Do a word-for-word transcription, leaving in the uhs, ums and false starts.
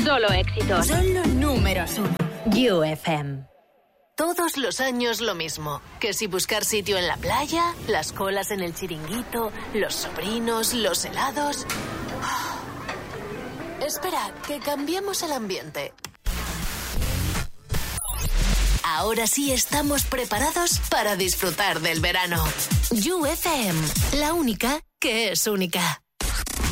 Solo éxitos. Solo números uno. You F M. Todos los años lo mismo. Que si buscar sitio en la playa, las colas en el chiringuito, los sobrinos, los helados... Oh. Espera, que cambiemos el ambiente. Ahora sí estamos preparados para disfrutar del verano. You F M, la única que es única.